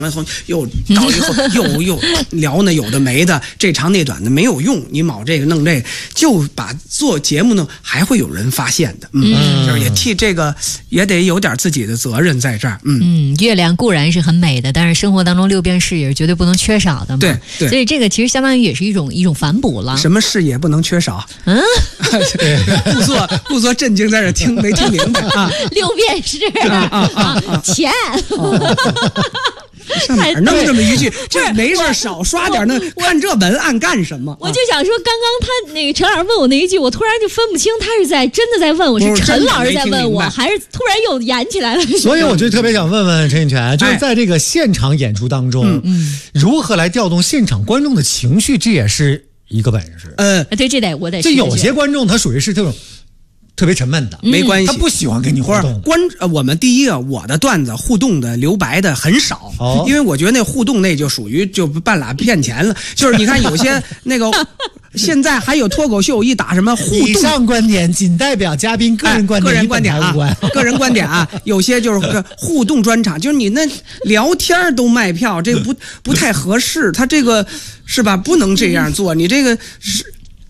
完后又到以后又聊呢有的没的，这长那短的没有用，你卯这个弄这个，就把做节目呢还会有人发现的，就是也替这个也得有点自己的责任在这儿， 月亮固然是很美的，但是生活当中六便士也是绝对不能缺少的嘛， 对， 所以这个其实相当于也是一种反哺了。 什么事也不能缺少，故作震惊在这听没听明白啊？ 六便士钱。 上哪儿弄这么一句？这没事少刷点那，看这文案干什么？ 我就想说，刚刚他那个陈老师问我那一句，我突然就分不清他是真的在问我，是陈老师在问我，还是突然又演起来了。 所以我就特别想问问陈印泉，就是在这个现场演出当中，如何来调动现场观众的情绪，这也是一个本事。 对，这我得。 这有些观众他属于是这种特别沉闷的， 没关系， 他不喜欢跟你互动。 我们第一个，我的段子互动的留白的很少，因为我觉得那互动那就属于就半拉骗钱了。就是你看有些那个现在还有脱口秀一打什么互动， 以上观点仅代表嘉宾个人观点， 个人观点啊，个人观点啊。有些就是互动专场，就是你那聊天都卖票，这个不太合适。他这个是吧？不能这样做，你这个是。